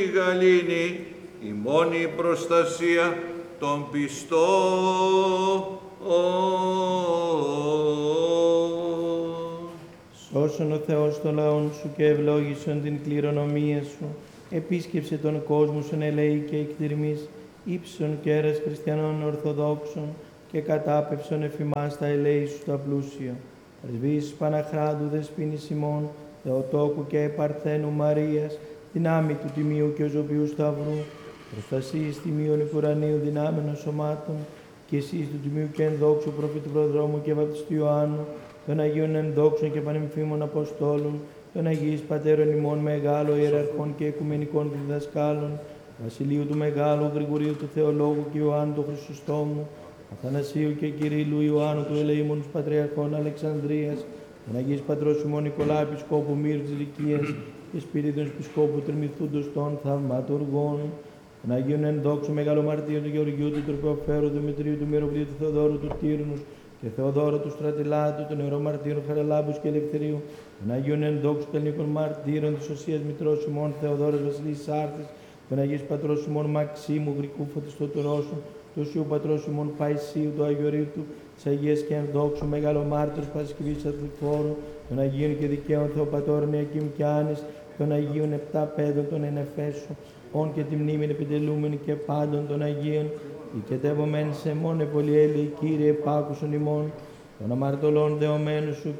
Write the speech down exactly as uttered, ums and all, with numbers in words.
η γαλήνη, η μόνη προστασία των πιστών. Σώσον ο Θεός των λαών σου και ευλόγησον την κληρονομία σου. Επίσκεψε τον κόσμο σου ελεή και εκτιρμής, ύψων κέρας χριστιανών ορθοδόξων και κατάπευσον εφημάς τα ελέη σου τα πλούσια. Πρεσβύς Παναχράντου δεσποίνης ημών, Θεοτόκου και Παρθένου Μαρίας, δυνάμει του Τιμίου και Οζοποιού Σταυρού, προστασίες τιμίων υπουρανίου δυνάμενων σωμάτων, και εσείς του Τιμίου και ενδόξου προφήτου Προδρόμου και Βαπτιστού Ιωάννου, των Αγίων ενδόξων και πανεμφήμων Αποστόλων, των Αγίης Πατέρων ημών Μεγάλων Ιεραρχών και Οικουμενικών Διδασκάλων, Βασιλείου του Μεγάλου, Γρηγορίου του Θεολόγου και Ιωάννου του Χρυσοστόμου, Αθανασίου και Κυρίλλου Ιωάννου του Ελεήμονους Πατριαρχών Αλεξανδρίας, των Αγίης Πατρός ημών Νικολάου Επισκόπου Μύρου της Λυκίας και Σπυρίδων Επισκόπου Τριμηθούντος των Θαυματουργών, των Αγίων ενδόξων Μεγαλομαρτίων του Γεωργίου του Τροπεοφέρου, του Δημητρίου του Μυροβλίου του Θεοδόρου του Τύρνους και Θεοδόρου του Στρατιλάτου, των Ιερομαρτύρων Χαραλάμπους και Ελευθερίου, των Αγίων ενδόξων Ελληνικών Μαρτύρων της Οσίας Μητρός ημών Θεοδόρας Βασιλής Σάρτης, των Αγίης Πατρός ημών Μαξίμου Γρικού Φωτιστού του Ρώσου, του Οσίου Πατρός ημών Παϊσίου, του Αγιορείτου, της Αγίας και ενδόξου Μεγαλομάρτυρος Παρασκευής Αθληφόρου, των Αγίων και Δικαίων Θεοπατώρων Ιακήμ και Άνης, των Αγίων Επτά Πέδων των Ενεφέσου, όν και τη μνήμη επιτελούμενη και πάντων των Αγίων, οικετεύωμένοι σε μόνε πολυέλη, Κύριε, επάκουσον ημών, των αμαρτωλών δεωμένου σου